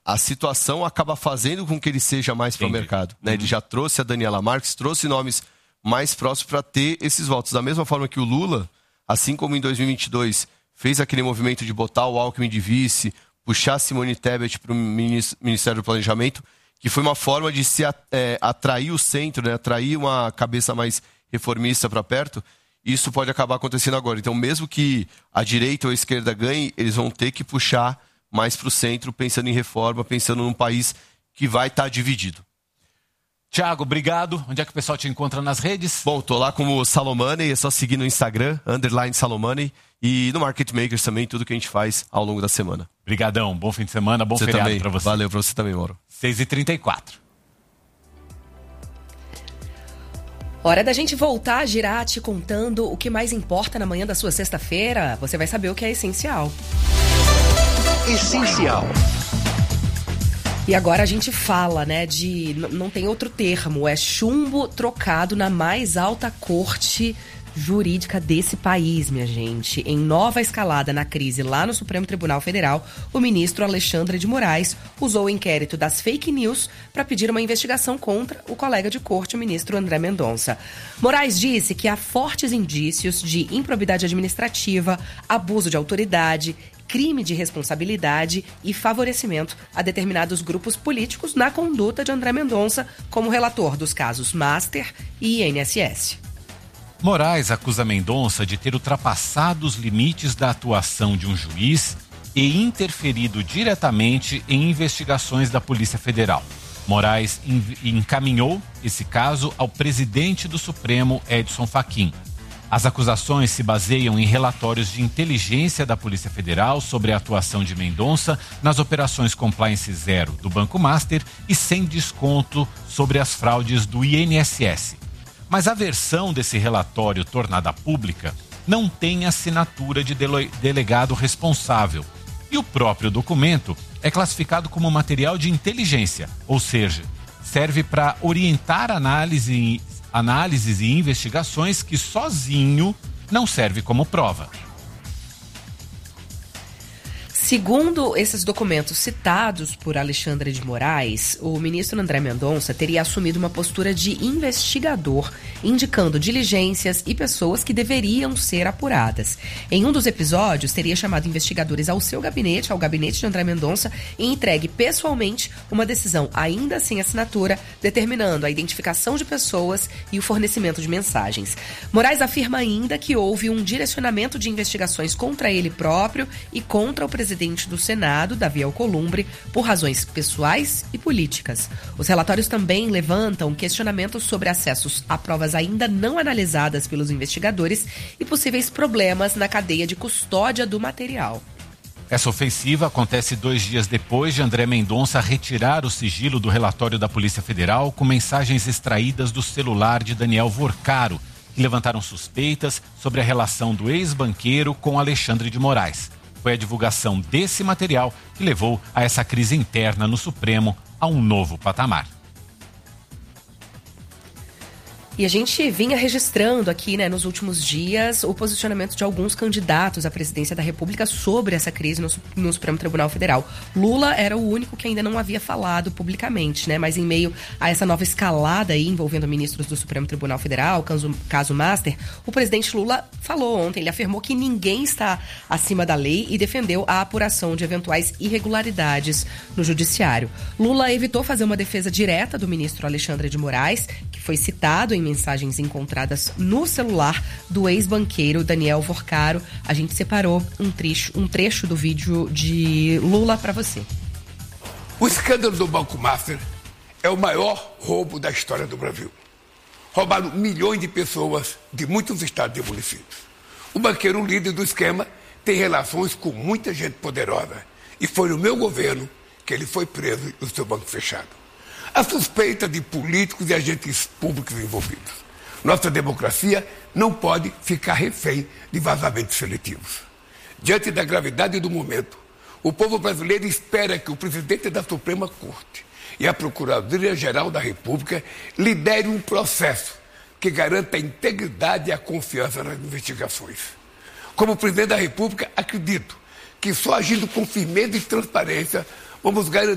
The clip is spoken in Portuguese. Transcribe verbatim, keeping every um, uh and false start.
a situação acaba fazendo com que ele seja mais para o mercado. Né? Uhum. Ele já trouxe a Daniela Marques, trouxe nomes mais próximos para ter esses votos. Da mesma forma que o Lula, assim como em dois mil e vinte e dois, fez aquele movimento de botar o Alckmin de vice, puxar a Simone Tebet para o Ministério do Planejamento, que foi uma forma de se é, atrair o centro, né? Atrair uma cabeça mais reformista para perto. Isso pode acabar acontecendo agora. Então, mesmo que a direita ou a esquerda ganhe, eles vão ter que puxar mais para o centro, pensando em reforma, pensando num país que vai estar tá dividido. Thiago, obrigado. Onde é que o pessoal te encontra nas redes? Bom, tô lá como Salomone, é só seguir no Instagram, underline Salomone, e no Market Makers também, tudo que a gente faz ao longo da semana. Obrigadão, bom fim de semana, bom você feriado também. Pra você. Valeu pra você também, Mauro. seis e trinta e quatro. Hora da gente voltar a girar te contando o que mais importa na manhã da sua sexta-feira. Você vai saber o que é essencial. Essencial. E agora a gente fala, né, de... Não tem outro termo, é chumbo trocado na mais alta corte jurídica desse país, minha gente. Em nova escalada na crise lá no Supremo Tribunal Federal, o ministro Alexandre de Moraes usou o inquérito das fake news para pedir uma investigação contra o colega de corte, o ministro André Mendonça. Moraes disse que há fortes indícios de improbidade administrativa, abuso de autoridade, crime de responsabilidade e favorecimento a determinados grupos políticos na conduta de André Mendonça como relator dos casos Master e I N S S. Moraes acusa Mendonça de ter ultrapassado os limites da atuação de um juiz e interferido diretamente em investigações da Polícia Federal. Moraes encaminhou esse caso ao presidente do Supremo, Edson Fachin. As acusações se baseiam em relatórios de inteligência da Polícia Federal sobre a atuação de Mendonça nas operações Compliance Zero do Banco Master e sem desconto sobre as fraudes do I N S S. Mas a versão desse relatório tornada pública não tem assinatura de dele- delegado responsável. E o próprio documento é classificado como material de inteligência, ou seja, serve para orientar análise, análises e investigações que sozinho não serve como prova. Segundo esses documentos citados por Alexandre de Moraes, o ministro André Mendonça teria assumido uma postura de investigador, indicando diligências e pessoas que deveriam ser apuradas. Em um dos episódios, teria chamado investigadores ao seu gabinete, ao gabinete de André Mendonça, e entregue pessoalmente uma decisão ainda sem assinatura, determinando a identificação de pessoas e o fornecimento de mensagens. Moraes afirma ainda que houve um direcionamento de investigações contra ele próprio e contra o presidente do Senado, Davi Alcolumbre, por razões pessoais e políticas. Os relatórios também levantam questionamentos sobre acessos a provas ainda não analisadas pelos investigadores e possíveis problemas na cadeia de custódia do material. Essa ofensiva acontece dois dias depois de André Mendonça retirar o sigilo do relatório da Polícia Federal com mensagens extraídas do celular de Daniel Vorcaro, que levantaram suspeitas sobre a relação do ex-banqueiro com Alexandre de Moraes. Foi a divulgação desse material que levou a essa crise interna no Supremo a um novo patamar. E a gente vinha registrando aqui, né, nos últimos dias, o posicionamento de alguns candidatos à presidência da República sobre essa crise no, no Supremo Tribunal Federal. Lula era o único que ainda não havia falado publicamente, né? Mas em meio a essa nova escalada aí envolvendo ministros do Supremo Tribunal Federal, caso, caso Master, o presidente Lula falou ontem, ele afirmou que ninguém está acima da lei e defendeu a apuração de eventuais irregularidades no judiciário. Lula evitou fazer uma defesa direta do ministro Alexandre de Moraes, que foi citado em mensagens encontradas no celular do ex-banqueiro Daniel Vorcaro. A gente separou um trecho, um trecho do vídeo de Lula para você. O escândalo do Banco Master é o maior roubo da história do Brasil. Roubaram milhões de pessoas de muitos estados e municípios. O banqueiro líder do esquema tem relações com muita gente poderosa. E foi no meu governo que ele foi preso e o seu banco fechado. A suspeita de políticos e agentes públicos envolvidos. Nossa democracia não pode ficar refém de vazamentos seletivos. Diante da gravidade do momento, o povo brasileiro espera que o presidente da Suprema Corte e a Procuradoria-Geral da República liderem um processo que garanta a integridade e a confiança nas investigações. Como presidente da República, acredito que só agindo com firmeza e transparência vamos garantir